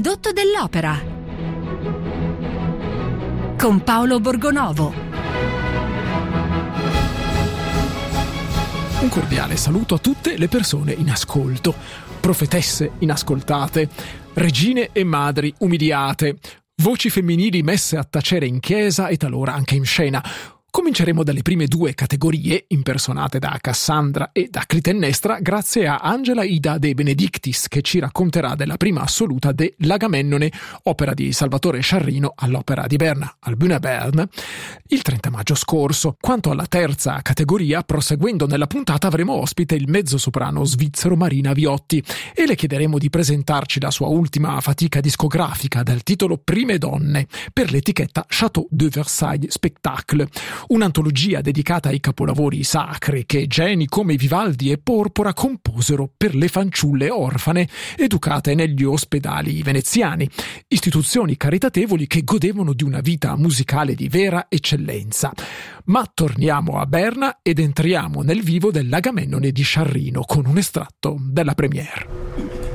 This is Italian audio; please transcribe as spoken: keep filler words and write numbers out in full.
ridotto dell'opera con Paolo Borgonovo. Un cordiale saluto a tutte le persone in ascolto, profetesse inascoltate, regine e madri umiliate, voci femminili messe a tacere in chiesa e talora anche in scena. Cominceremo dalle prime due categorie, impersonate da Cassandra e da Clitennestra, grazie a Angela Ida De Benedictis, che ci racconterà della prima assoluta de L'Agamennone, opera di Salvatore Sciarrino all'Opera di Berna, al Bühne Bern, il trenta maggio scorso. Quanto alla terza categoria, proseguendo nella puntata, avremo ospite il mezzosoprano svizzero Marina Viotti e le chiederemo di presentarci la sua ultima fatica discografica dal titolo Prime donne per l'etichetta Château de Versailles Spectacle, un'antologia dedicata ai capolavori sacri che geni come Vivaldi e Porpora composero per le fanciulle orfane educate negli ospedali veneziani, istituzioni caritatevoli che godevano di una vita musicale di vera eccellenza. Ma torniamo a Berna ed entriamo nel vivo dell'Agamennone di Sciarrino con un estratto della premiere.